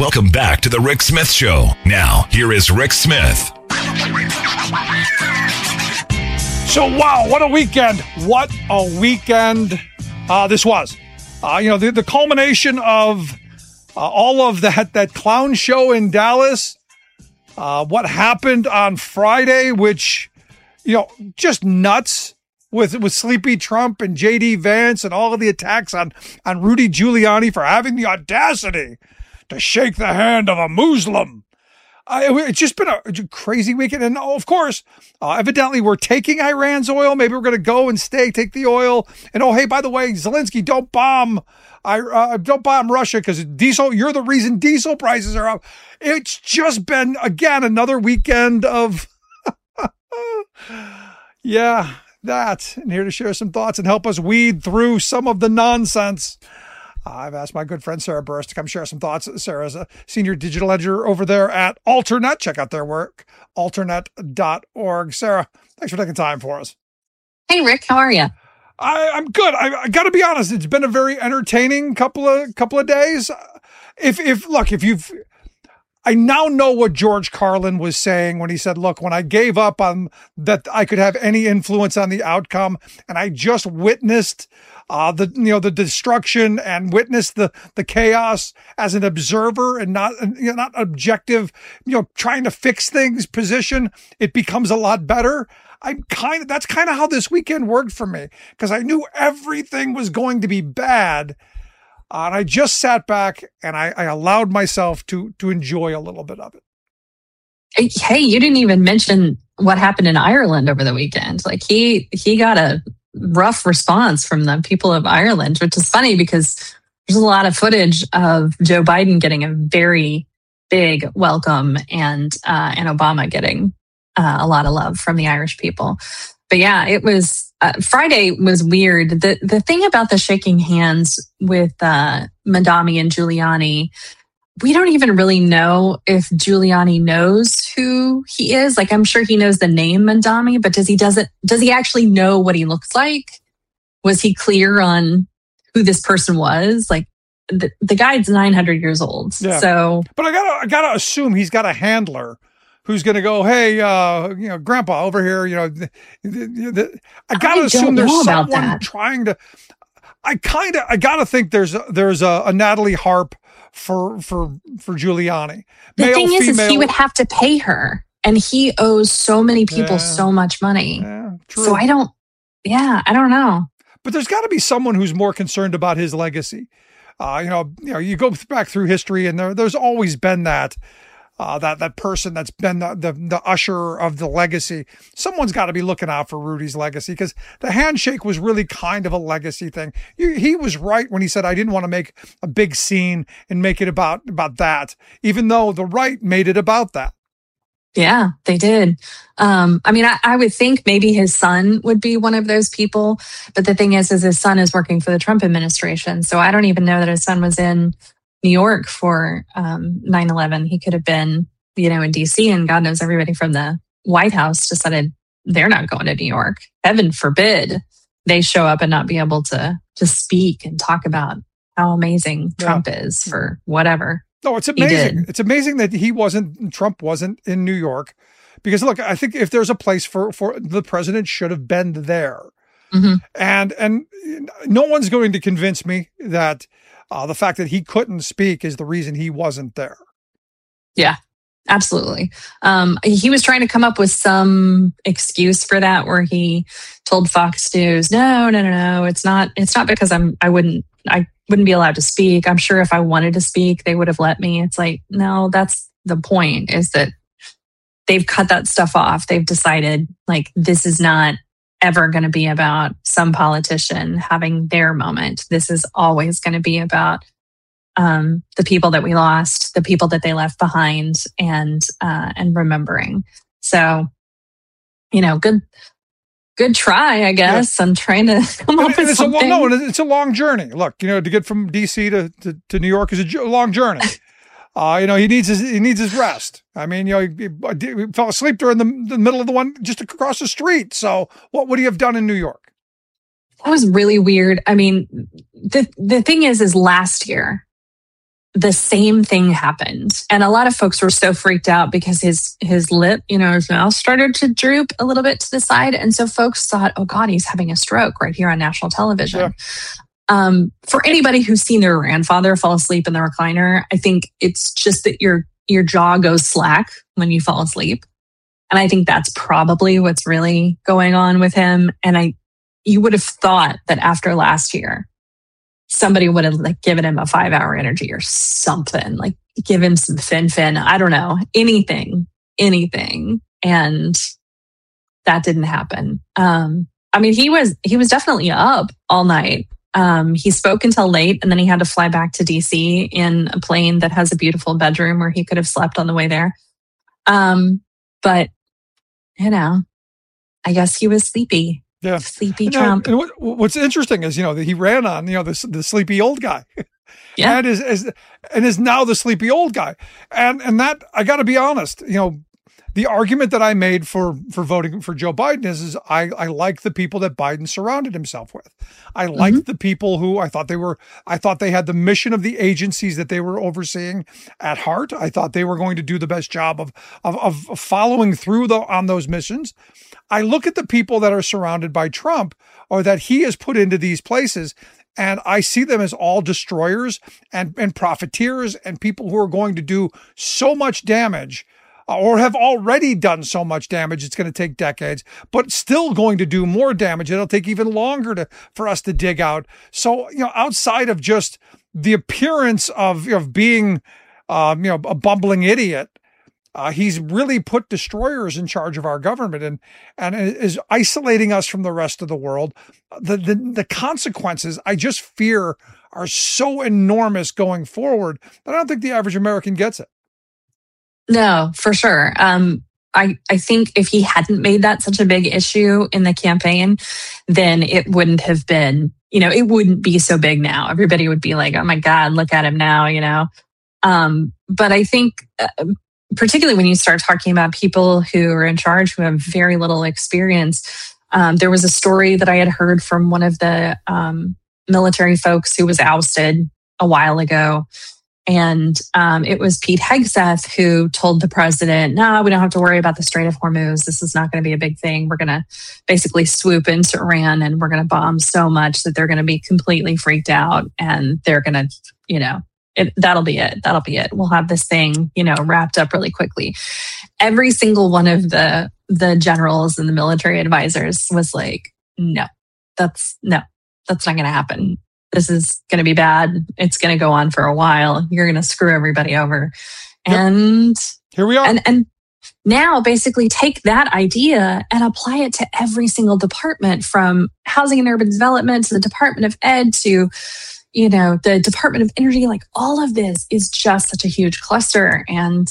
Welcome back to the Rick Smith Show. Now, here is Rick Smith. So, wow, what a weekend. What a weekend this was. The culmination of all of that clown show in Dallas, what happened on Friday, which, just nuts with Sleepy Trump and J.D. Vance and all of the attacks on Rudy Giuliani for having the audacity to shake the hand of a Muslim. It's just been a crazy weekend. And of course, evidently we're taking Iran's oil. Maybe we're going to go and take the oil. And hey, by the way, Zelensky, don't bomb Russia because diesel, you're the reason diesel prices are up. It's just been, again, another weekend of, and here to share some thoughts and help us weed through some of the nonsense. I've asked my good friend Sarah Burris to come share some thoughts. Sarah's a senior digital editor over there at Alternet. Check out their work, alternet.org. Sarah, thanks for taking time for us. Hey, Rick, how are you? I'm good. I got to be honest. It's been a very entertaining couple of days. I now know what George Carlin was saying when he said, look, when I gave up on that I could have any influence on the outcome, and I just witnessed the destruction and witnessed the chaos as an observer and not objective, trying to fix things position, it becomes a lot better. That's kind of how this weekend worked for me, because I knew everything was going to be bad. And I just sat back and I allowed myself to enjoy a little bit of it. Hey, you didn't even mention what happened in Ireland over the weekend. Like he got a rough response from the people of Ireland, which is funny because there's a lot of footage of Joe Biden getting a very big welcome and Obama getting a lot of love from the Irish people. But yeah, it was Friday was weird. The thing about the shaking hands with Mamdani and Giuliani, we don't even really know if Giuliani knows who he is. Like, I'm sure he knows the name Mamdani, but does he actually know what he looks like? Was he clear on who this person was? Like, the guy's 900 years old. Yeah. So, but I gotta assume he's got a handler who's going to go, hey, Grandpa over here, I got to assume there's someone trying to, I got to think there's a Natalie Harp for Giuliani. The thing is he would have to pay her, and he owes so many people so much money. Yeah, true. So I don't know. But there's got to be someone who's more concerned about his legacy. You go back through history, and there's always been that person that's been the usher of the legacy. Someone's got to be looking out for Rudy's legacy, because the handshake was really kind of a legacy thing. He was right when he said, I didn't want to make a big scene and make it about that, even though the right made it about that. Yeah, they did. I would think maybe his son would be one of those people. But the thing is his son is working for the Trump administration. So I don't even know that his son was in New York for 9/11. He could have been, in DC, and God knows everybody from the White House decided they're not going to New York. Heaven forbid they show up and not be able to speak and talk about how amazing Trump is for whatever. No, it's amazing. It's amazing that Trump wasn't in New York, because look, I think if there's a place for the president should have been there. Mm-hmm. And no one's going to convince me that the fact that he couldn't speak is the reason he wasn't there. Yeah, absolutely. He was trying to come up with some excuse for that, where he told Fox News, no, it's not because I wouldn't be allowed to speak. I'm sure if I wanted to speak, they would have let me. It's like, no, that's the point, is that they've cut that stuff off. They've decided, like, this is not ever going to be about some politician having their moment. This is always going to be about the people that we lost, the people that they left behind, and remembering. So, good try, I guess. Yeah. I'm trying to come up with something. It's a long journey. Look, to get from DC to New York is a long journey. He needs his rest. I mean, he fell asleep during the middle of the one just across the street. So what would he have done in New York? That was really weird. I mean, the thing is last year, the same thing happened. And a lot of folks were so freaked out because his lip, his mouth started to droop a little bit to the side. And so folks thought, oh God, he's having a stroke right here on national television. Yeah. For anybody who's seen their grandfather fall asleep in the recliner, I think it's just that your jaw goes slack when you fall asleep. And I think that's probably what's really going on with him. And you would have thought that after last year, somebody would have given him a 5-hour energy or something, give him some fin. I don't know, anything. And that didn't happen. He was definitely up all night. He spoke until late, and then he had to fly back to DC in a plane that has a beautiful bedroom where he could have slept on the way there. But I guess he was sleepy. Yeah. Sleepy Trump. And what's interesting is, that he ran on, the sleepy old guy. Yeah. And is now the sleepy old guy. And that, I got to be honest, the argument that I made for voting for Joe Biden is I like the people that Biden surrounded himself with. I liked the people who I thought they had the mission of the agencies that they were overseeing at heart. I thought they were going to do the best job of following through on those missions. I look at the people that are surrounded by Trump or that he has put into these places, and I see them as all destroyers and profiteers and people who are going to do so much damage or have already done so much damage. It's going to take decades, but still going to do more damage. It'll take even longer for us to dig out. So, outside of just the appearance of being, a bumbling idiot, he's really put destroyers in charge of our government and is isolating us from the rest of the world. The consequences, I just fear, are so enormous going forward that I don't think the average American gets it. No, for sure. I think if he hadn't made that such a big issue in the campaign, then it wouldn't have been, it wouldn't be so big now. Everybody would be like, oh my God, look at him now, But I think, particularly when you start talking about people who are in charge who have very little experience, there was a story that I had heard from one of the military folks who was ousted a while ago. And it was Pete Hegseth who told the president, no, we don't have to worry about the Strait of Hormuz. This is not going to be a big thing. We're going to basically swoop into Iran and we're going to bomb so much that they're going to be completely freaked out and they're going to, that'll be it. That'll be it. We'll have this thing, wrapped up really quickly. Every single one of the generals and the military advisors was like, no, that's not going to happen. This is going to be bad. It's going to go on for a while. You're going to screw everybody over. And here we are. And now basically take that idea and apply it to every single department, from housing and urban development to the Department of Ed to, the Department of Energy. Like, all of this is just such a huge cluster. And,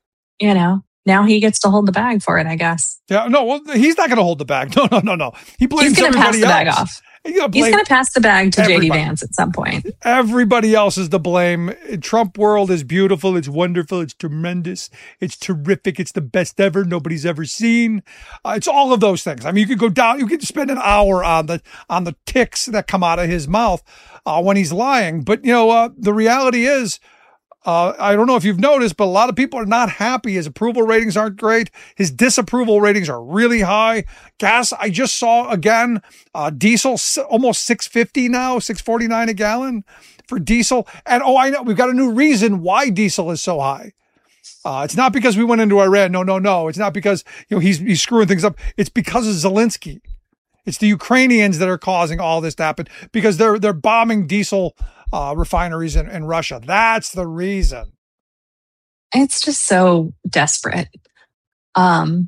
now he gets to hold the bag for it, I guess. Yeah, no, well, he's not going to hold the bag. No. He blames He's going to pass the bag off. He's going to pass the bag to JD Vance at some point. Everybody else is to blame. Trump world is beautiful. It's wonderful. It's tremendous. It's terrific. It's the best ever nobody's ever seen. It's all of those things. I mean, you could go down. You could spend an hour on the ticks that come out of his mouth when he's lying. But the reality is, I don't know if you've noticed, but a lot of people are not happy. His approval ratings aren't great. His disapproval ratings are really high. Gas, I just saw again, diesel almost $6.50 now, $6.49 a gallon for diesel. And I know we've got a new reason why diesel is so high. It's not because we went into Iran. No. It's not because he's screwing things up. It's because of Zelensky. It's the Ukrainians that are causing all this to happen because they're bombing diesel refineries in Russia. That's the reason. It's just so desperate. I'm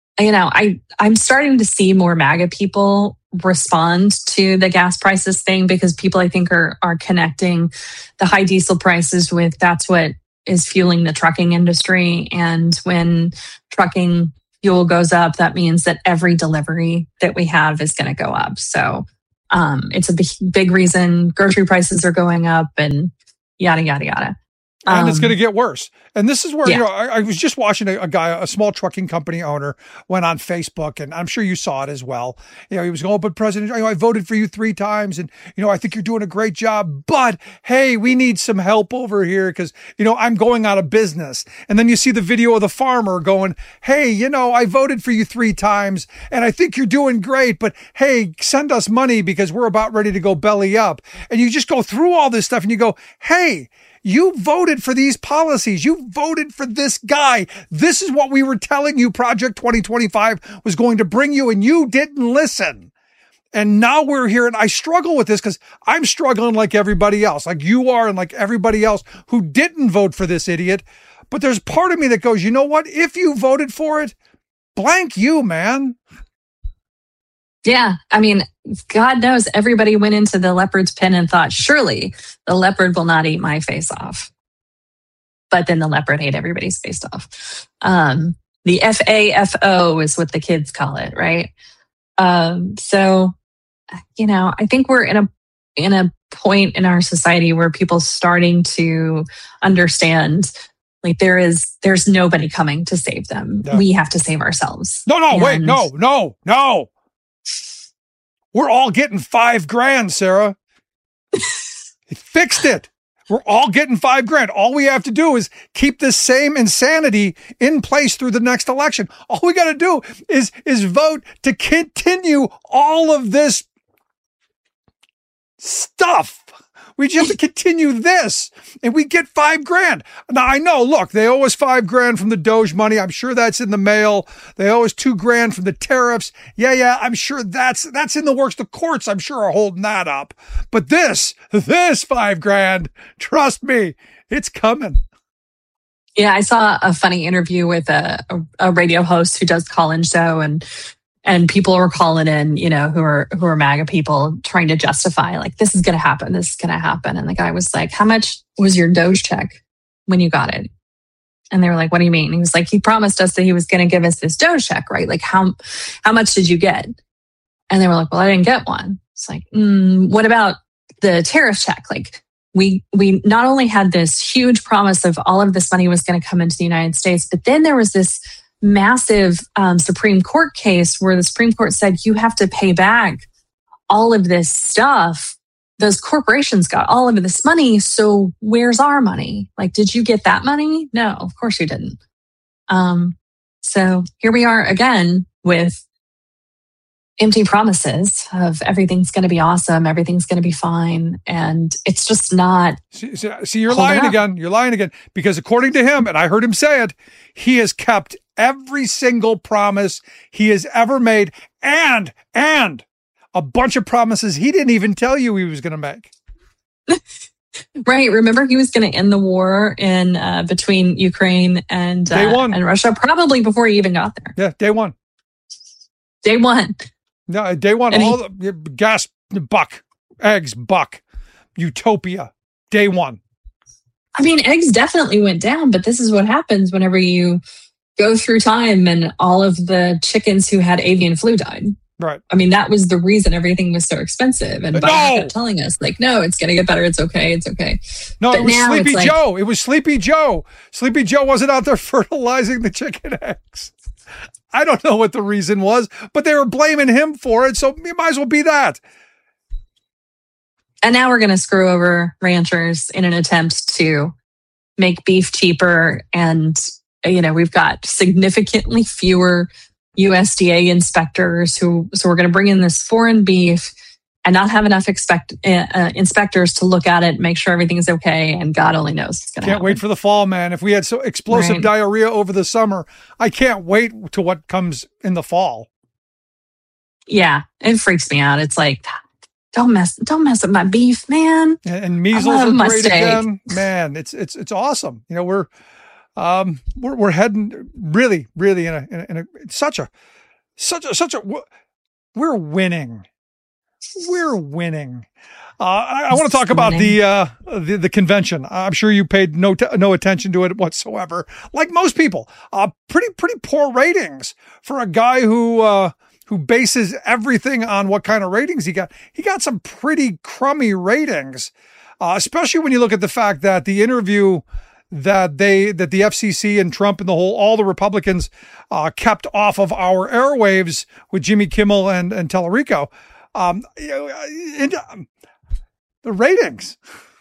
starting to see more MAGA people respond to the gas prices thing because people, I think, are connecting the high diesel prices with that's what is fueling the trucking industry. And when trucking fuel goes up, that means that every delivery that we have is going to go up. So it's a big reason grocery prices are going up and yada, yada, yada. And it's going to get worse. And this is where, Yeah. I was just watching a guy, a small trucking company owner, went on Facebook, and I'm sure you saw it as well. He was going, but President, I voted for you 3 times, and, I think you're doing a great job, but hey, we need some help over here because, I'm going out of business. And then you see the video of the farmer going, hey, I voted for you 3 times, and I think you're doing great, but hey, send us money because we're about ready to go belly up. And you just go through all this stuff and you go, hey, you voted for these policies. You voted for this guy. This is what we were telling you Project 2025 was going to bring you, and you didn't listen. And now we're here, and I struggle with this because I'm struggling like everybody else, like you are, and like everybody else who didn't vote for this idiot. But there's part of me that goes, you know what? If you voted for it, blank you, man. Yeah. I mean, God knows everybody went into the leopard's pen and thought, surely the leopard will not eat my face off. But then the leopard ate everybody's face off. The FAFO is what the kids call it, right? So, I think we're in a point in our society where people starting to understand, like there's nobody coming to save them. Yeah. We have to save ourselves. Wait, no. We're all getting $5,000, Sarah. It fixed it. We're all getting $5,000. All we have to do is keep the same insanity in place through the next election. All we got to do is vote to continue all of this stuff. We just have to continue this, and we get $5,000. Now I know. Look, they owe us $5,000 from the Doge money. I'm sure that's in the mail. They owe us $2,000 from the tariffs. Yeah. I'm sure that's in the works. The courts, I'm sure, are holding that up. But this $5,000, trust me, it's coming. Yeah, I saw a funny interview with a radio host who does call-in show, and people were calling in, who are MAGA people trying to justify, like, this is going to happen. This is going to happen. And the guy was like, how much was your Doge check when you got it? And they were like, what do you mean? And he was like, he promised us that he was going to give us this Doge check, right? Like, how much did you get? And they were like, well, I didn't get one. It's like, what about the tariff check? Like, we not only had this huge promise of all of this money was going to come into the United States, but then there was this massive Supreme Court case where the Supreme Court said you have to pay back all of this stuff. Those corporations got all of this money. So where's our money? Like, did you get that money? No, of course you didn't. So here we are again with empty promises of everything's going to be awesome. Everything's going to be fine. And it's just not. See, you're lying again. You're lying again because according to him, and I heard him say it, he has kept every single promise he has ever made and a bunch of promises he didn't even tell you he was going to make. Right. Remember, he was going to end the war in between Ukraine and Russia, probably before he even got there. Yeah, day one. Day one. No, day one. And the gas, buck, eggs, buck, utopia. Day one. I mean, eggs definitely went down, but this is what happens whenever you go through time and all of the chickens who had avian flu died. Right. I mean, that was the reason everything was so expensive. And Biden kept telling us, like, no, it's going to get better. It's okay. It's okay. No, but it was Sleepy Joe. It was Sleepy Joe. Sleepy Joe wasn't out there fertilizing the chicken eggs. I don't know what the reason was, but they were blaming him for it. So you might as well be that. And now we're going to screw over ranchers in an attempt to make beef cheaper. And, we've got significantly fewer USDA inspectors so we're going to bring in this foreign beef and not have enough inspectors to look at it, make sure everything's okay. And God only knows what's going to happen. Can't wait for the fall, man. If we had so explosive diarrhea over the summer, I can't wait to what comes in the fall. Yeah, it freaks me out. It's like, don't mess with my beef, man. And measles are great again, man. It's awesome. We're heading really in a such a we're winning. We're winning. I want to talk about the convention. I'm sure you paid no attention to it whatsoever. Like most people, pretty poor ratings for a guy who bases everything on what kind of ratings he got. He got some pretty crummy ratings, especially when you look at the fact that the interview that the FCC and Trump and all the Republicans kept off of our airwaves with Jimmy Kimmel and Tellerico. The ratings.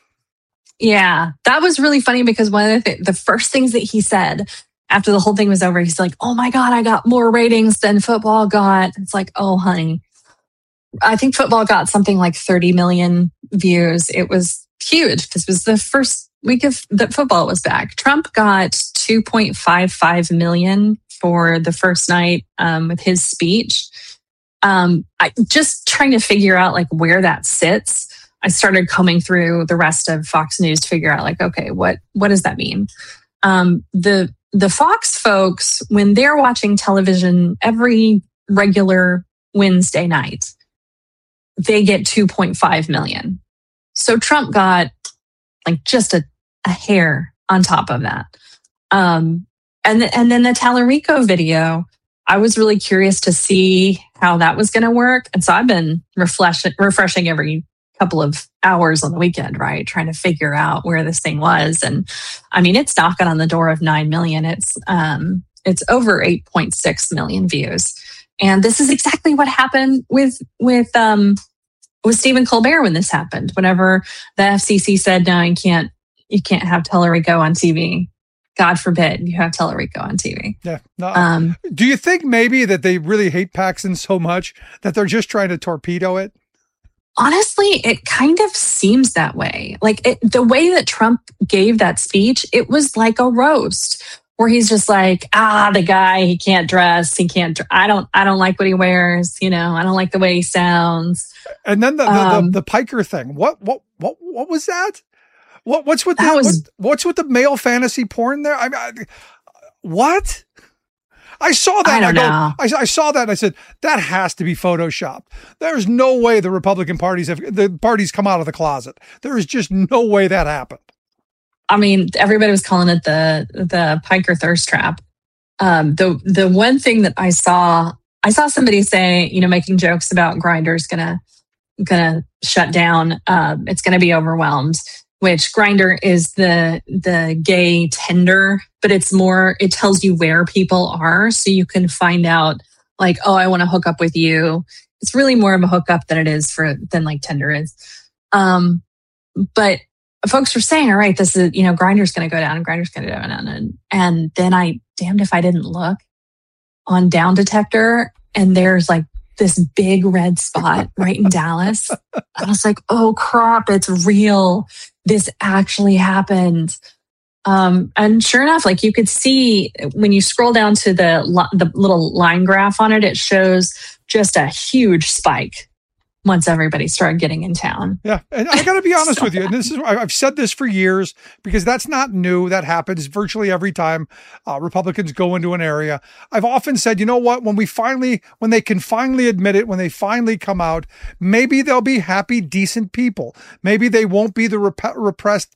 Yeah, that was really funny because one of the first things that he said after the whole thing was over, he's like, "Oh my God, I got more ratings than football got." It's like, oh, honey. I think football got something like 30 million views. It was huge. This was the first week that football was back. Trump got 2.55 million for the first night with his speech. I just trying to figure out like where that sits. I started combing through the rest of Fox News to figure out like, okay, what does that mean? The Fox folks, when they're watching television every regular Wednesday night, they get 2.5 million. So Trump got like just a hair on top of that. And then the Tallarico video, I was really curious to see how that was going to work. And so I've been refreshing every couple of hours on the weekend, right? Trying to figure out where this thing was. And I mean, it's knocking on the door of 9 million. It's over 8.6 million views. And this is exactly what happened with Stephen Colbert when this happened. Whenever the FCC said, no, you can't have Tellerico on TV. God forbid you have Tellerico on TV. Yeah. No, do you think maybe that they really hate Paxton so much that they're just trying to torpedo it? Honestly, it kind of seems that way. Like the way that Trump gave that speech, it was like a roast where he's just like, the guy, he can't dress. He can't, I don't like what he wears. I don't like the way he sounds. And then the Piker thing. What was that? What's with what's with the male fantasy porn there? What? I saw that. I don't know. I saw that and I said, that has to be Photoshopped. There's no way the Republican parties come out of the closet. There is just no way that happened. I mean, everybody was calling it the Piker thirst trap. The one thing that I saw somebody say, making jokes about Grindr's gonna shut down. It's gonna be overwhelmed. Which Grindr is the gay Tinder, but it's more, it tells you where people are. So you can find out like, oh, I want to hook up with you. It's really more of a hookup than it is than like Tinder is. But folks were saying, all right, this is, Grindr's going to go down and Grindr's going to go down. And then damned if I didn't look on Down Detector and there's like this big red spot right in Dallas. I was like, oh crap, it's real. This actually happened. And sure enough, like you could see when you scroll down to the little line graph on it, it shows just a huge spike once everybody started getting in town. Yeah. And I got to be honest with you. And I've said this for years because that's not new. That happens virtually every time Republicans go into an area. I've often said, you know what, when they can finally admit it, when they finally come out, maybe they'll be happy, decent people. Maybe they won't be the repressed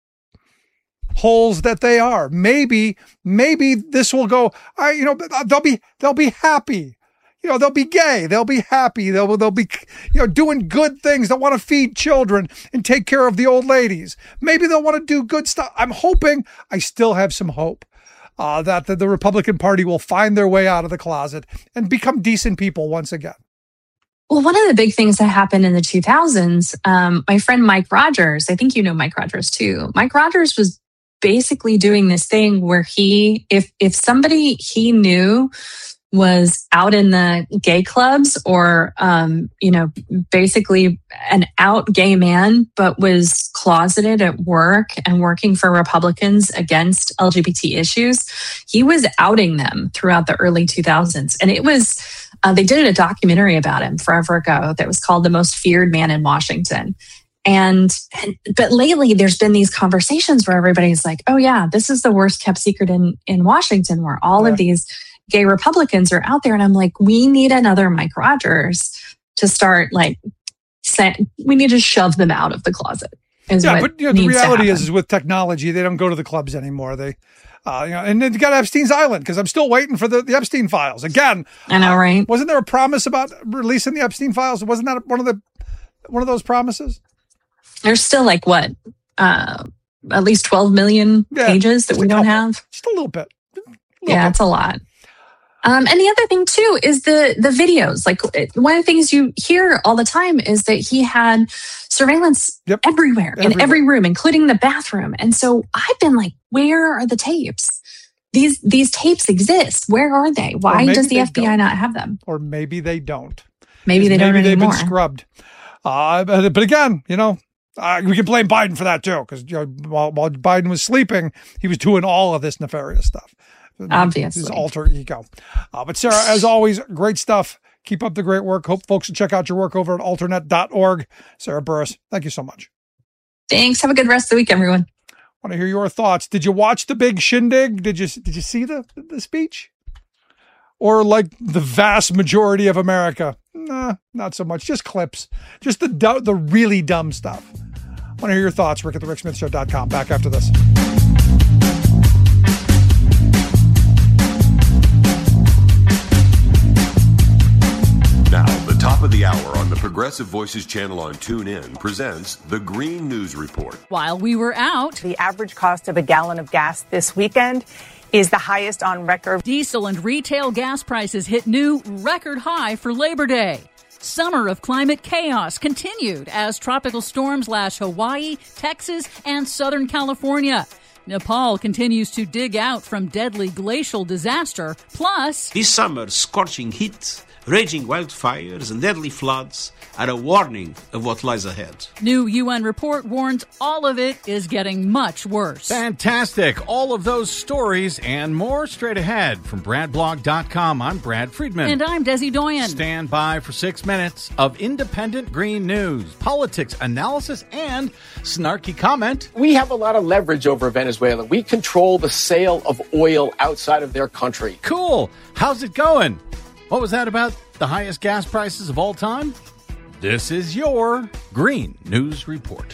holes that they are. Maybe this will go, they'll be happy. They'll be gay. They'll be happy. They'll be, doing good things. They'll want to feed children and take care of the old ladies. Maybe they'll want to do good stuff. I'm hoping, I still have some hope that the Republican Party will find their way out of the closet and become decent people once again. Well, one of the big things that happened in the 2000s, my friend Mike Rogers, I think you know Mike Rogers too. Mike Rogers was basically doing this thing where if somebody he knew was out in the gay clubs or, basically an out gay man, but was closeted at work and working for Republicans against LGBT issues, he was outing them throughout the early 2000s. And it was, they did a documentary about him forever ago that was called The Most Feared Man in Washington. But lately there's been these conversations where everybody's like, oh yeah, this is the worst kept secret in Washington, where all of these gay Republicans are out there. And I'm like, we need another Mike Rogers to start like saying, we need to shove them out of the closet. But the reality is with technology, they don't go to the clubs anymore. They, and then you got Epstein's Island, because I'm still waiting for the Epstein files. Again, I know, right? Wasn't there a promise about releasing the Epstein files? Wasn't that one of those promises? There's still like what? at least 12 million pages that we don't have. Just a little bit. It's a lot. And the other thing too is the videos. Like one of the things you hear all the time is that he had surveillance everywhere, in every room, including the bathroom. And so I've been like, where are the tapes? These tapes exist. Where are they? Why does the FBI not have them? Or maybe they don't. Maybe they don't anymore. They've been scrubbed. But again, we can blame Biden for that too, because while Biden was sleeping, he was doing all of this nefarious stuff. Obviously. His alter ego. But Sarah, as always, great stuff. Keep up the great work. Hope folks will check out your work over at alternet.org. Sarah Burris, thank you so much. Thanks. Have a good rest of the week, everyone. Want to hear your thoughts. Did you watch the big shindig? Did you see the speech? Or like the vast majority of America? Nah, not so much. Just clips. Just the really dumb stuff. Want to hear your thoughts. Rick at thericksmithshow.com. Back after this. Now, the top of the hour on the Progressive Voices channel on TuneIn presents the Green News Report. While we were out, the average cost of a gallon of gas this weekend is the highest on record. Diesel and retail gas prices hit new record high for Labor Day. Summer of climate chaos continued as tropical storms lash Hawaii, Texas, and Southern California. Nepal continues to dig out from deadly glacial disaster. Plus, this summer's scorching heat, raging wildfires, and deadly floods are a warning of what lies ahead. New UN report warns all of it is getting much worse. Fantastic. All of those stories and more straight ahead from BradBlog.com. I'm Brad Friedman. And I'm Desi Doyen. Stand by for 6 minutes of independent green news, politics, analysis, and snarky comment. We have a lot of leverage over Venezuela. We control the sale of oil outside of their country. Cool. How's it going? What was that about the highest gas prices of all time? This is your Green News Report.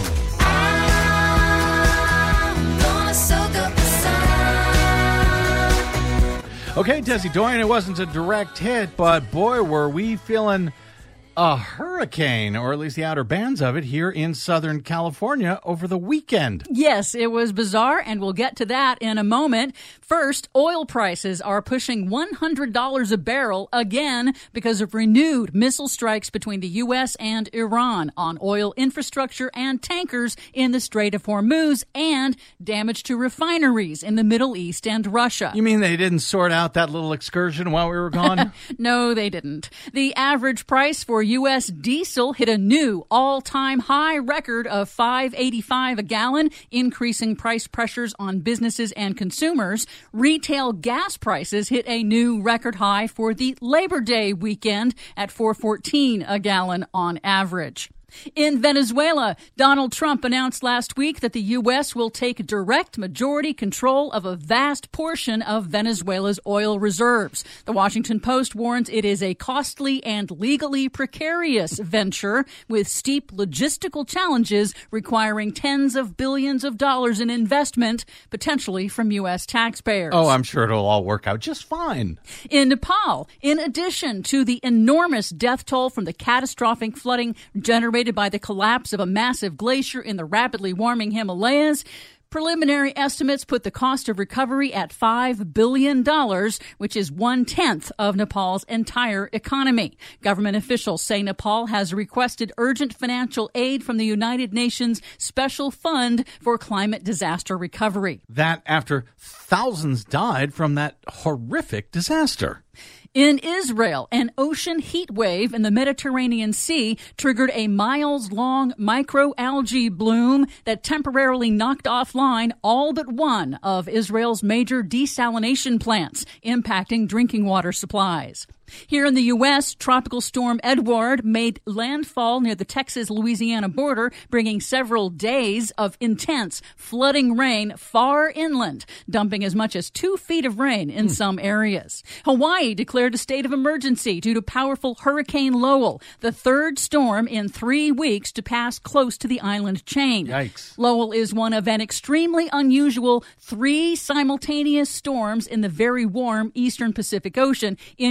Okay, Desi Doyen, it wasn't a direct hit, but boy, were we feeling a hurricane, or at least the outer bands of it, here in Southern California over the weekend. Yes, it was bizarre, and we'll get to that in a moment. First, oil prices are pushing $100 a barrel again because of renewed missile strikes between the U.S. and Iran on oil infrastructure and tankers in the Strait of Hormuz, and damage to refineries in the Middle East and Russia. You mean they didn't sort out that little excursion while we were gone? No, they didn't. The average price for U.S. diesel hit a new all-time high record of $5.85 a gallon, increasing price pressures on businesses and consumers. Retail gas prices hit a new record high for the Labor Day weekend at $4.14 a gallon on average. In Venezuela, Donald Trump announced last week that the U.S. will take direct majority control of a vast portion of Venezuela's oil reserves. The Washington Post warns it is a costly and legally precarious venture with steep logistical challenges requiring tens of billions of dollars in investment, potentially from U.S. taxpayers. Oh, I'm sure it'll all work out just fine. In Nepal, in addition to the enormous death toll from the catastrophic flooding generated by the collapse of a massive glacier in the rapidly warming Himalayas, preliminary estimates put the cost of recovery at $5 billion, which is 1/10 of Nepal's entire economy. Government officials say Nepal has requested urgent financial aid from the United Nations Special Fund for Climate Disaster Recovery. That after thousands died from that horrific disaster. In Israel, an ocean heat wave in the Mediterranean Sea triggered a miles-long microalgae bloom that temporarily knocked offline all but one of Israel's major desalination plants, impacting drinking water supplies. Here in the U.S., Tropical Storm Edward made landfall near the Texas-Louisiana border, bringing several days of intense flooding rain far inland, dumping as much as 2 feet of rain in some areas. Hawaii declared a state of emergency due to powerful Hurricane Lowell, the third storm in 3 weeks to pass close to the island chain. Yikes. Lowell is one of an extremely unusual 3 simultaneous storms in the very warm eastern Pacific Ocean, including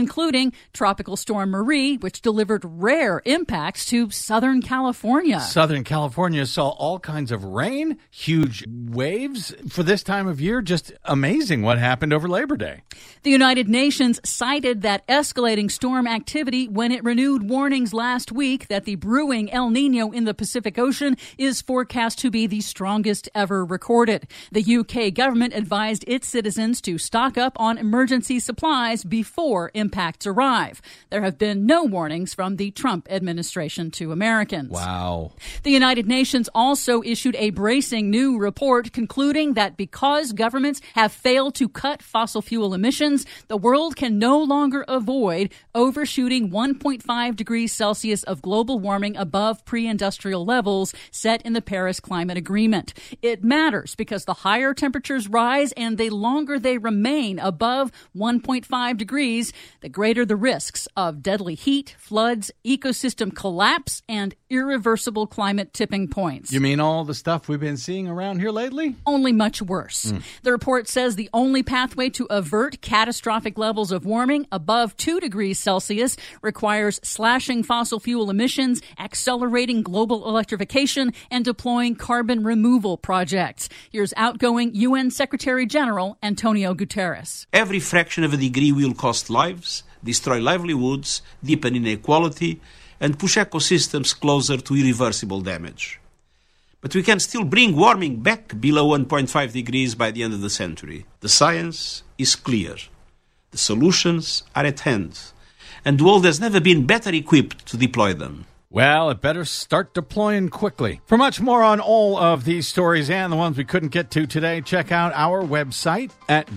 including Tropical Storm Marie, which delivered rare impacts to Southern California. Southern California saw all kinds of rain, huge waves for this time of year. Just amazing what happened over Labor Day. The United Nations cited that escalating storm activity when it renewed warnings last week that the brewing El Nino in the Pacific Ocean is forecast to be the strongest ever recorded. The UK government advised its citizens to stock up on emergency supplies before impacts arrive. There have been no warnings from the Trump administration to Americans. Wow. The United Nations also issued a bracing new report concluding that because governments have failed to cut fossil fuel emissions, the world can no longer avoid overshooting 1.5 degrees Celsius of global warming above pre-industrial levels set in the Paris Climate Agreement. It matters because the higher temperatures rise and the longer they remain above 1.5 degrees, the greater the risks of deadly heat, floods, ecosystem collapse, and irreversible climate tipping points. You mean all the stuff we've been seeing around here lately? Only much worse. The report says the only pathway to avert catastrophic levels of warming above 2 degrees Celsius requires slashing fossil fuel emissions, accelerating global electrification, and deploying carbon removal projects. Here's outgoing UN Secretary General Antonio Guterres. Every fraction of a degree will cost lives, destroy livelihoods, deepen inequality, and push ecosystems closer to irreversible damage. But we can still bring warming back below 1.5 degrees by the end of the century. The science is clear. The solutions are at hand. And the world has never been better equipped to deploy them. Well, it better start deploying quickly. For much more on all of these stories and the ones we couldn't get to today, check out our website at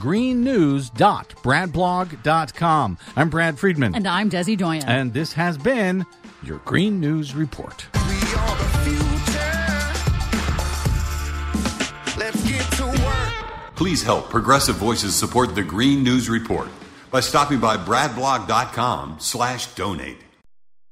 greennews.bradblog.com. I'm Brad Friedman. And I'm Desi Doyen. And this has been your Green News Report. We are the future. Let's get to work. Please help Progressive Voices support the Green News Report by stopping by bradblog.com/donate.